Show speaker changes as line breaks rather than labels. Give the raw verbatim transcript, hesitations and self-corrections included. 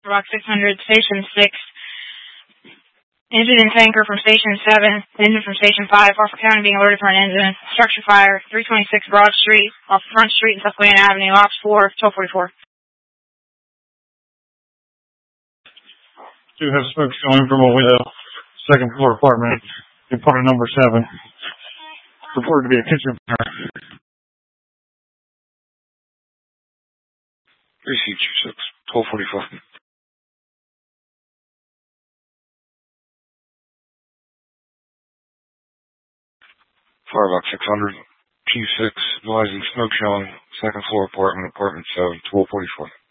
Rock six hundred, Station six. Engine and tanker from Station seven. Engine from Station five. Harford County being alerted for an engine. Structure fire, three twenty-six Broad Street, off Front Street and Susquehanna Avenue, Ops four, twelve forty-four.
Do have smoke coming from a window. Second floor apartment. Apartment number seven. Reported to be a kitchen fire.
three C two six, twelve forty-four. Firebox six hundred, Q six, advising smoke showing, second floor apartment, apartment seven, twelve forty-four.